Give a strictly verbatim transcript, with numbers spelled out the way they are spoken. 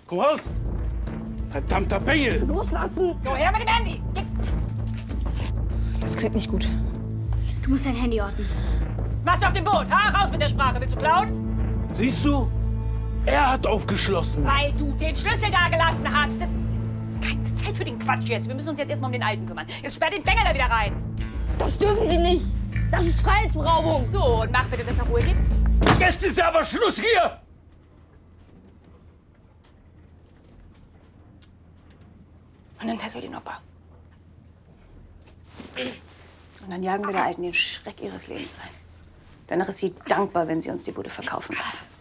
Komm raus! Verdammter Bengel! Loslassen! So, her mit dem Handy! Gib. Das klingt nicht gut. Du musst dein Handy orten. Machst du auf dem Boot? Ha, raus mit der Sprache. Willst du klauen? Siehst du? Er hat aufgeschlossen. Weil du den Schlüssel da gelassen hast. Das ist keine Zeit für den Quatsch jetzt. Wir müssen uns jetzt erstmal um den Alten kümmern. Jetzt sperrt den Bengel da wieder rein. Das dürfen Sie nicht. Das ist Freiheitsberaubung. So, und mach bitte, dass er Ruhe gibt. Jetzt ist aber Schluss hier! Und dann fesselt ihn Opa. Und dann jagen wir der Alten den Schreck ihres Lebens ein. Danach ist sie dankbar, wenn sie uns die Bude verkaufen darf.